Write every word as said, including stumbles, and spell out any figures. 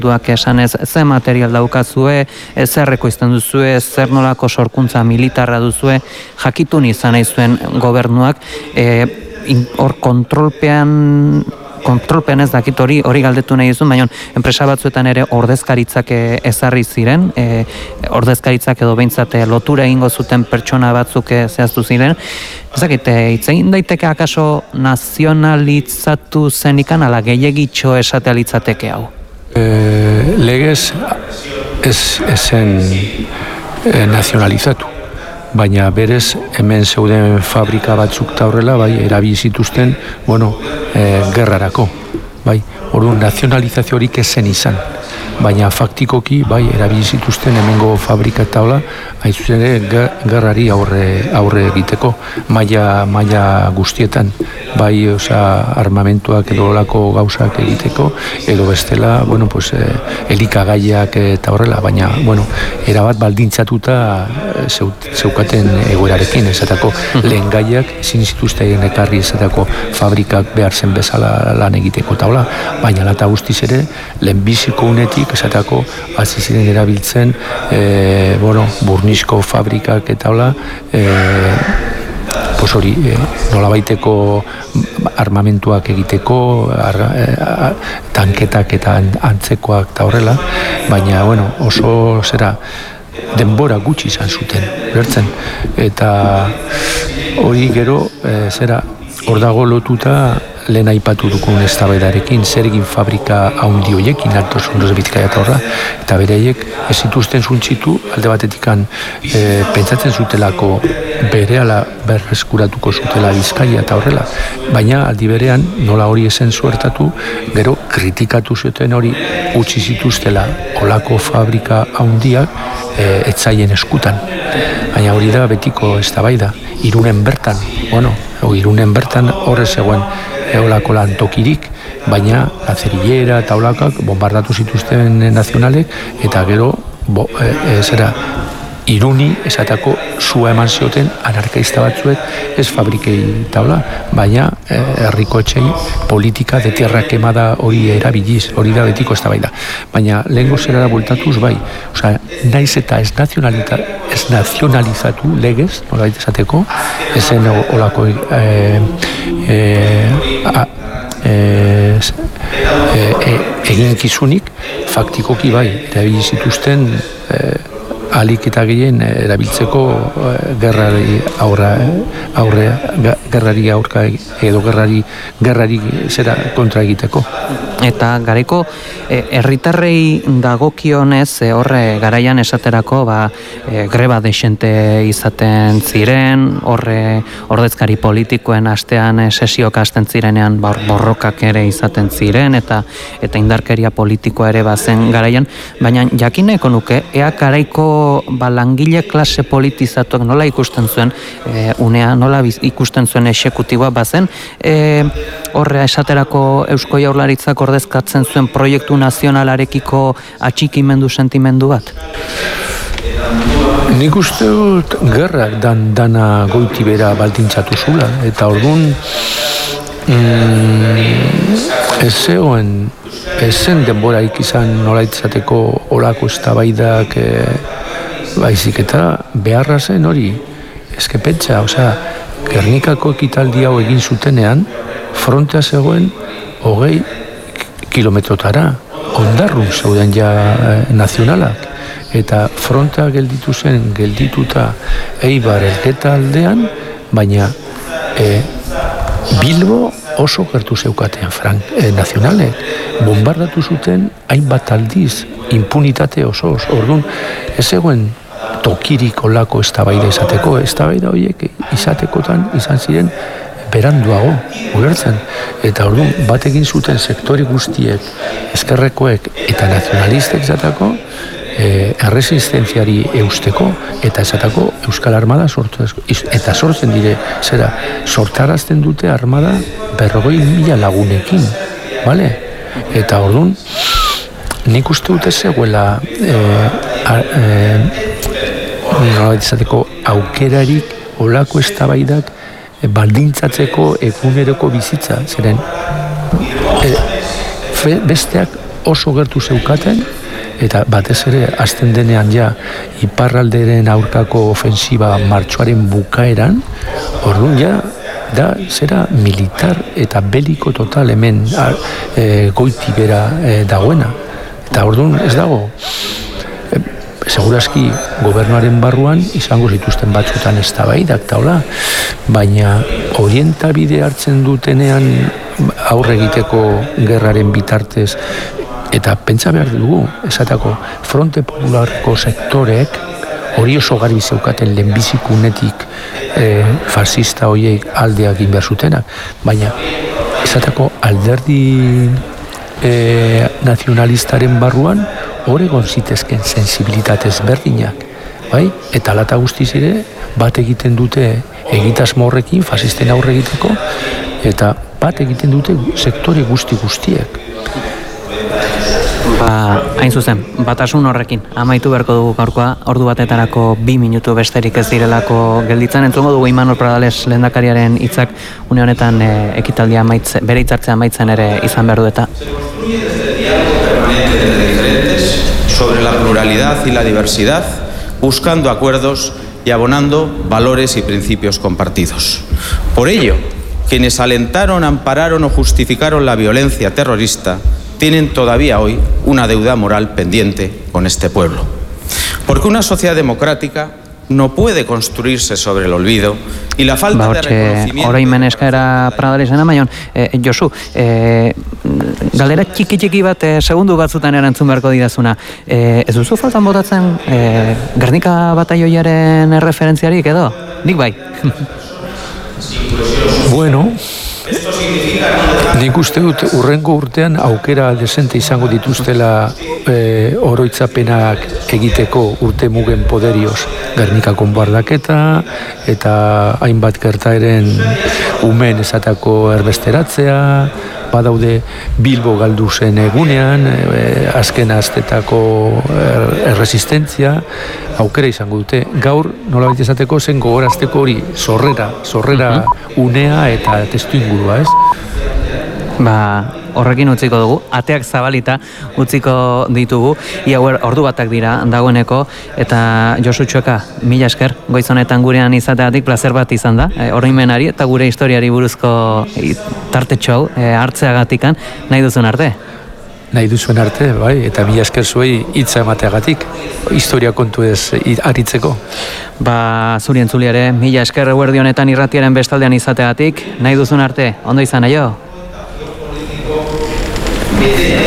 duak esanez, ze material daukazue, zer ekoizten duzue, zer nolako sorkuntza militarra duzue, jakitun izan nahi zuen gobernuak, hor kontrolpean kontrolpean ez dakit hori hori galdetu nahi duzun, baina enpresa batzuetan ere ordezkaritzak ezarri ziren, e, ordezkaritzak edo behintzat lotura egingo zuten pertsona batzuk zehaztu ziren. Ez dakit, hitz egin daiteke akaso nazionalizatu zenikan ala gehiegitxo esatea litzateke hau? E, legez ez zen e, nazionalizatu. Baina berez hemen zeuden fabrika batzuk ta horrela, bai, erabili zituzten, bueno, e, gerrarako, bai, orduan nazionalizazio horik ez zen izan, baina faktikoki, bai, erabili zituzten hemengo fabrika eta hola, hain zuzen ere gerrari aurre, aurre egiteko, maila, maila guztietan, bai, osea, armamentuak edo olako gauzak egiteko, edo bestela, bueno, pues, e, elikagaiak eta horrela, baina, bueno, erabat baldintzatuta zeukaten egoerarekin, esatako lehen gaiak ezin zituzten ekarri esatako fabrikak behar zen bezala lan egiteko eta hola, baina lata guztiz ere, lehenbiziko unetik esatako hasi ziren erabiltzen, e, bueno, burnisko fabrikak eta hola, e, pues hori, eh, nolabaiteko armamentuak egiteko, ar, eh, tanketak eta antzekoak eta horrela, baina, bueno, oso zera, denbora gutxi izan zuten, bertzen, eta hori gero, eh, zera, hor dago lotuta lehen aipatu dukun eztabaidarekin, zer egin fabrika haundi hoiekin, Altos Hornos de Bizkaia eta horra, eta bereiek ez zituzten zuntzitu, alde batetikan e, pentsatzen zutelako berehala berreskuratuko zutela Bizkaia eta horrela, baina aldi berean nola hori esen zuertatu, gero kritikatu zuten hori utzi zituztela olako fabrika haundiak e, etzaien eskutan. Baina hori da betiko eztabaida, Irunen bertan, bueno, Irunen bertan horrez zegoen eolako lan tokirik, baina la zerillera eta olakak bombardatu zituzten nazionalek, eta gero bo, e, e, zera Iruni esatako sua eman zioten anarkaista batzuek ez fabrikei taula, baina herriko e, etxei politika de tierra quemada hori erabiliz, hori da betiko eztabaida. Baina lehengo zerara bueltatuz bai, osea, naiz eta ez nazionalita, ez nazionalizatu legez, nolabait esateko, ezen olako e, e, a, e, e, e, eginkizunik faktikoki bai, erabili zituzten e, alik eta gehien erabiltzeko gerrari aurra, aurre, gerrari aurka edo gerrari, gerrari zera kontra egiteko. Eta garaiko herritarrei dagokionez horre garaian esaterako ba, e, greba desente izaten ziren, horre ordezkari politikoen astean sesioak hasten zirenean ba, borrokak ere izaten ziren eta eta indarkeria politikoa ere bazen garaian, baina jakineko nuke ea garaiko ba, langile klase politizatuak nola ikusten zuen e, unea, nola biz, ikusten zuen exekutiboa bazen, e, horre esaterako Eusko Jaurlaritzak ordezkatzen zuen proiektu nazionalarekiko atxikimendu sentimendu bat? Nik uste dut gerrak dan, dana goiti bera baldintzatu zula, eta orduan mm, ez zegoen ez zen denboraik izan nolaitzateko olako eztabaidak e, baizik eta beharra zen hori eskepetxa, osea, Gernikako ekitaldi hau egin zutenean frontea zegoen hogei kilometrotara, ondarrun zeuden ja e, nazionalak, eta frontea gelditu zen, geldituta Eibar Elgeta aldean, baina e, Bilbo oso gertu zeukatean frank, e, nazionalek, bombardatu zuten hainbat aldiz, impunitate oso, orduan, ez zegoen tokirik olako eztabaida izateko, eztabaida horiek izatekotan izan ziren beranduago, ulertzen, eta orduan, bat egin zuten sektore guztiek, ezkerrekoek eta nazionalistek izateko, E, erresistentziari eusteko eta esatako Euskal Armada sortu eta sortzen dire, zera, sortarazten dute armada berrogei mila lagunekin, bale? Eta orduan, nik uste dute zegoela e, e, nolabait izateko aukerarik olako eztabaidak e, baldintzatzeko eguneroko bizitza, zeren e, fe, besteak oso gertu zeukaten, eta batez ere hasten denean ja iparralderen aurkako ofensiba martxoaren bukaeran, orduan ja da zera militar eta beliko total hemen e, goiti bera e, dagoena. Eta orduan ez dago, e, segurazki gobernuaren barruan izango zituzten batzutan eztabaidak taula, baina orientabide hartzen dutenean aurre egiteko gerraren bitartez, eta pentsa behar dugu, esatako, Fronte Popularko sektoreek hori oso garbi zeukaten lehenbizikunetik e, fascista horiek aldeak egin behar zutenak, baina esatako alderdi e, nazionalistaren barruan horregon zitezken sensibilitatez berdinak, bai? Eta lata guztiz ere bat egiten dute egitasmo horrekin, fascisten aurre egiteko, eta bat egiten dute sektore guzti guztiek. Ba, hain zuzen, batasun horrekin amaitu beharko dugu gaurkoa, ordu batetarako bi minutu besterik ez direlako gelditzen. Entzungo dugu Imanol Pradales lehendakariaren hitzak une honetan e, ekitaldia amaitze, bere hitzartzea amaitzen ere izan behar du eta. Sobre la pluralidad y la diversidad, buscando acuerdos y abonando valores y principios compartidos. Por ello, quienes alentaron, ampararon o justificaron la violencia terrorista tienen todavía hoy una deuda moral pendiente con este pueblo. Porque una sociedad democrática no puede construirse sobre el olvido y la falta ba, de reconocimiento... Oroimen eskaera Pradalesena, maion, eh, Josu, eh, galdera txiki-txiki bat eh, segundu batzutan erantzun beharko didazuna. Eh, ez duzu faltan botatzen eh, Gernika bataioiaren erreferentziarik edo? Nik bai. Bueno... Nik uste dut urrengo urtean aukera desente izango dituztela e, oroitzapenak egiteko urte mugen poderioz. Gernikako bonbardaketa eta hainbat gertaeren umen esatako erbesteratzea, badaude Bilbo galdu zen egunean, e, azken aztetako er, erresistentzia, aukera izango dute. Gaur, nolabait esateko zen gogorazteko hori, zorrera, zorrera unea eta testu ingurua, ez? Ba, horrekin utziko dugu, ateak zabalita utziko ditugu, ia ordu batak dira dagoeneko, eta Josu Txueka, mila esker, goiz honetan gurean izateatik plazer bat izan da, e, oroimenari eta gure historiari buruzko e, tartetxo hau e, hartzeagatikan, nahi duzun arte? Nahi duzuen arte, bai, eta mila esker zuei hitza emateagatik, historia kontu ez aritzeko. Ba, zuri entzuliare, mila esker eguerdi honetan irratiaren bestaldean izateagatik, nahi duzun arte, ondo izan aio?